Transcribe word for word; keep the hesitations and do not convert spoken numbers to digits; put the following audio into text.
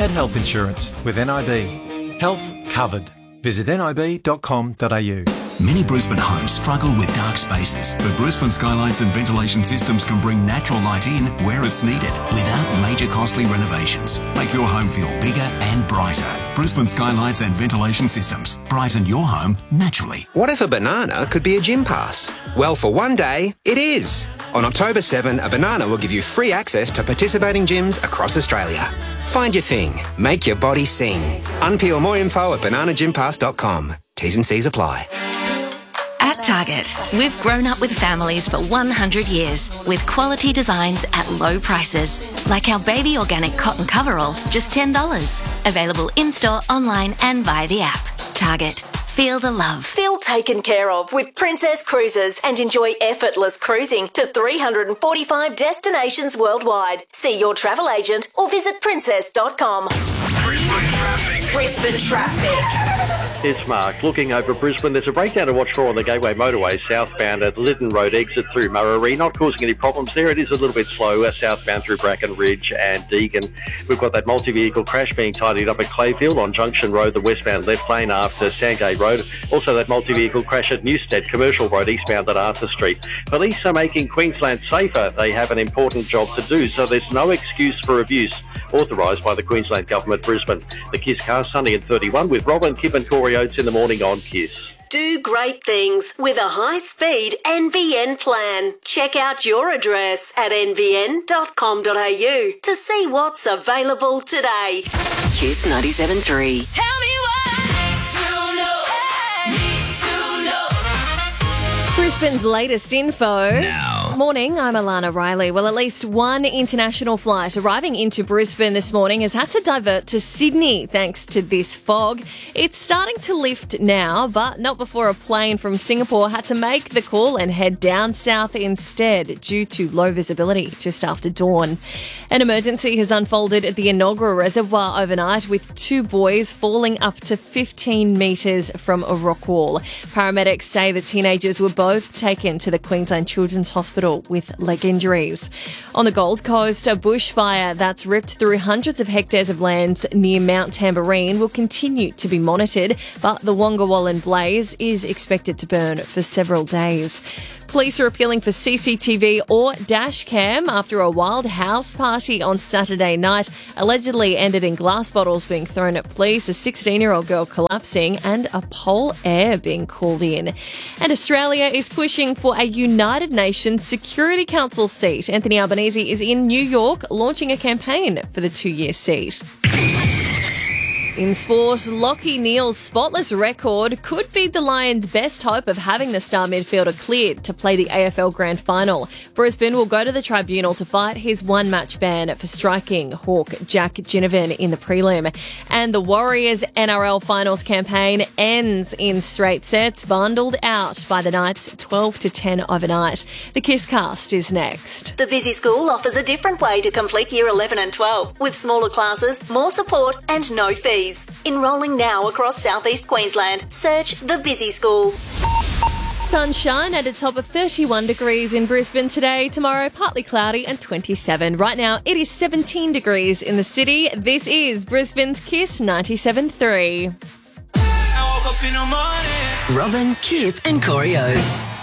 add health insurance with N I B. Health covered. Visit nib dot com dot a u. Many Brisbane homes struggle with dark spaces, but Brisbane Skylights and Ventilation Systems can bring natural light in where it's needed without major costly renovations. Make your home feel bigger and brighter. Brisbane Skylights and Ventilation Systems. Brighten your home naturally. What if a banana could be a gym pass? Well, for one day, it is. On October seventh, a banana will give you free access to participating gyms across Australia. Find your thing. Make your body sing. Unpeel more info at banana gym pass dot com. T's and C's apply. At Target, we've grown up with families for one hundred years with quality designs at low prices. Like our baby organic cotton coverall, just ten dollars. Available in-store, online and via the app. Target. Feel the love. Feel taken care of with Princess Cruises and enjoy effortless cruising to three hundred forty-five destinations worldwide. See your travel agent or visit princess dot com. Brisbane traffic. Brisbane traffic. It's Mark. Looking over Brisbane, there's a breakdown to watch for on the Gateway Motorway southbound at Lytton Road exit through Murray. Not causing any problems there. It is a little bit slow uh, southbound through Bracken Ridge and Deagon. We've got that multi-vehicle crash being tidied up at Clayfield on Junction Road, the westbound left lane after Sandgate Road. Also that multi-vehicle crash at Newstead Commercial Road eastbound at Arthur Street. Police are making Queensland safer. They have an important job to do, so there's no excuse for abuse. Authorised by the Queensland Government, Brisbane. The Kiss car, Sunny and thirty-one, with Robin, Kip and Corey Oates in the morning on Kiss. Do great things with a high-speed N B N plan. Check out your address at n b n dot com dot a u to see what's available today. Kiss ninety-seven point three. Tell me what to know, need to know. Brisbane's latest info. Now. Morning, I'm Alana Riley. Well, at least one international flight arriving into Brisbane this morning has had to divert to Sydney thanks to this fog. It's starting to lift now, but not before a plane from Singapore had to make the call and head down south instead due to low visibility just after dawn. An emergency has unfolded at the Enoggera Reservoir overnight with two boys falling up to fifteen metres from a rock wall. Paramedics say the teenagers were both taken to the Queensland Children's Hospital with leg injuries. On the Gold Coast, a bushfire that's ripped through hundreds of hectares of land near Mount Tamborine will continue to be monitored, but the Wongawallan blaze is expected to burn for several days. Police are appealing for C C T V or dash cam after a wild house party on Saturday night allegedly ended in glass bottles being thrown at police, a sixteen-year-old girl collapsing and a pole air being called in. And Australia is pushing for a United Nations Security Council seat. Anthony Albanese is in New York launching a campaign for the two-year seat. In sport, Lockie Neal's spotless record could be the Lions' best hope of having the star midfielder cleared to play the A F L Grand Final. Brisbane will go to the tribunal to fight his one-match ban for striking Hawk Jack Ginnivan in the prelim. And the Warriors' N R L Finals campaign ends in straight sets, bundled out by the Knights twelve to ten overnight. The Kiss Cast is next. The Busy School offers a different way to complete Year eleven and twelve with smaller classes, more support and no fees. Enrolling now across southeast Queensland. Search The Busy School. Sunshine at a top of thirty-one degrees in Brisbane today. Tomorrow, partly cloudy and twenty-seven. Right now, it is seventeen degrees in the city. This is Brisbane's Kiss ninety-seven point three. I woke up in the morning. Robin, Kip and Corey Oates.